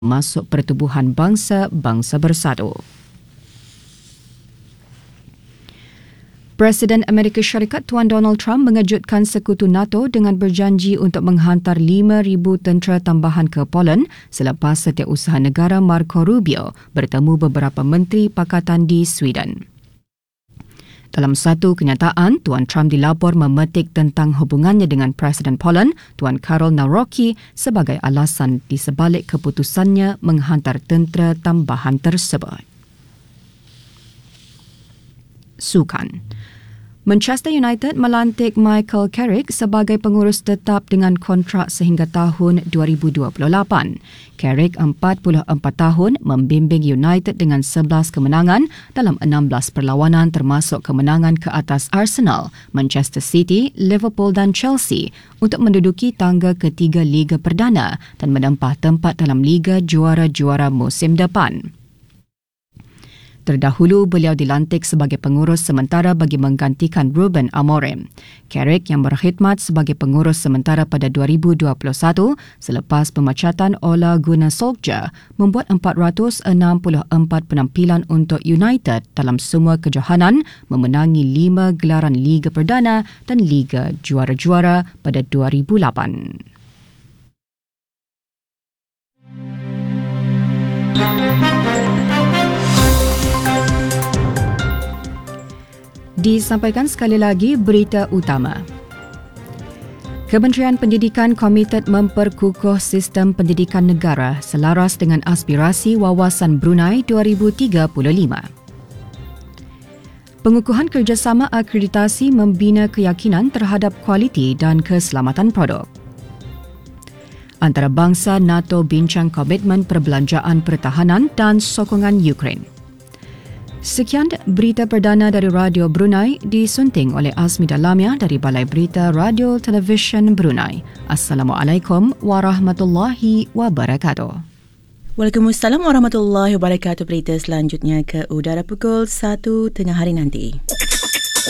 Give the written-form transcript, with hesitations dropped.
masuk Pertubuhan Bangsa-Bangsa Bersatu. Presiden Amerika Syarikat Tuan Donald Trump mengejutkan sekutu NATO dengan berjanji untuk menghantar 5,000 tentera tambahan ke Poland selepas Setiausaha Negara Marco Rubio bertemu beberapa menteri pakatan di Sweden. Dalam satu kenyataan, Tuan Trump dilapor memetik tentang hubungannya dengan Presiden Poland, Tuan Karol Nawrocki, sebagai alasan di sebalik keputusannya menghantar tentera tambahan tersebut. Sukan. Manchester United melantik Michael Carrick sebagai pengurus tetap dengan kontrak sehingga tahun 2028. Carrick, 44 tahun, membimbing United dengan 11 kemenangan dalam 16 perlawanan termasuk kemenangan ke atas Arsenal, Manchester City, Liverpool dan Chelsea untuk menduduki tangga ketiga Liga Perdana dan menempah tempat dalam Liga Juara-Juara musim depan. Terdahulu, beliau dilantik sebagai pengurus sementara bagi menggantikan Ruben Amorim. Carrick yang berkhidmat sebagai pengurus sementara pada 2021 selepas pemecatan Ole Gunnar Solskjaer membuat 464 penampilan untuk United dalam semua kejohanan, memenangi 5 gelaran Liga Perdana dan Liga Juara-Juara pada 2008. Disampaikan sekali lagi berita utama. Kementerian Pendidikan komited memperkukuh sistem pendidikan negara selaras dengan aspirasi Wawasan Brunei 2035. Pengukuhan kerjasama akreditasi membina keyakinan terhadap kualiti dan keselamatan produk. Antarabangsa NATO bincang komitmen perbelanjaan pertahanan dan sokongan Ukraine. Sekian berita perdana dari Radio Brunei disunting oleh Azmida Lamia dari Balai Berita Radio Televisyen Brunei. Assalamualaikum warahmatullahi wabarakatuh. Waalaikumsalam warahmatullahi wabarakatuh. Berita selanjutnya ke udara pukul 1 tengah hari nanti.